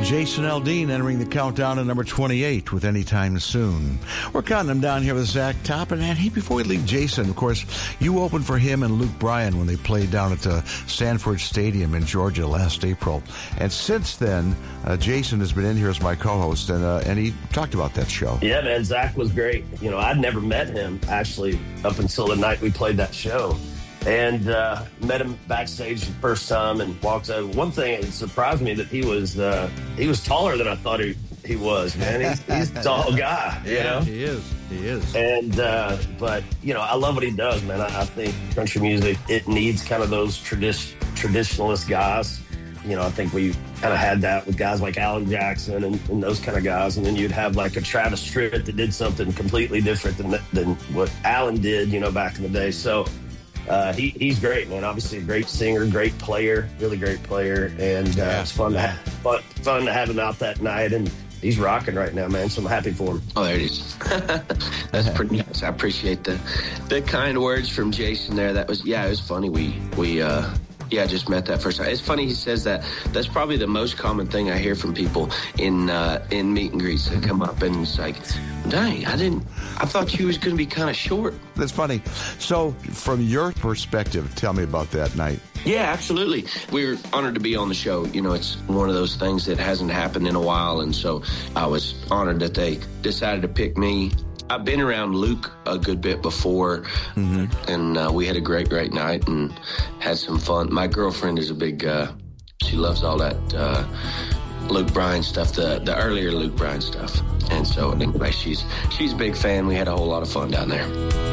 Jason Aldean entering the countdown at number 28 with Anytime Soon. We're counting him down here with Zach Toppin. And hey, before we leave Jason, of course, you opened for him and Luke Bryan when they played down at Sanford Stadium in Georgia last April. And since then, Jason has been in here as my co-host, and he talked about that show. Yeah, man, Zach was great. You know, I'd never met him, actually, up until the night we played that show. And met him backstage the first time and walked over. One thing, it surprised me that he was taller than I thought he was, man. He's a tall guy, you know? He is. And, but, you know, I love what he does, man. I think country music, it needs kind of those traditionalist guys. You know, I think we kind of had that with guys like Alan Jackson and those kind of guys. And then you'd have like a Travis Tritt that did something completely different than what Alan did, you know, back in the day. So, he's great, man. Obviously a great singer, great player, really great player, and it's fun to have him out that night, and he's rocking right now, man. So I'm happy for him. Oh, there it is. That's pretty nice. I appreciate the kind words from Jason there. That was, it was funny. We just met that first time. It's funny he says that. That's probably the most common thing I hear from people in meet and greets that come up, and it's like, dang, I thought you was going to be kind of short. That's funny. So from your perspective, tell me about that night. Yeah, absolutely. We're honored to be on the show. You know, it's one of those things that hasn't happened in a while, and so I was honored that they decided to pick me. I've been around Luke a good bit before, and we had a great night and had some fun. My girlfriend is a big, she loves all that Luke Bryan stuff, the earlier Luke Bryan stuff. And so anyway, she's a big fan. We had a whole lot of fun down there.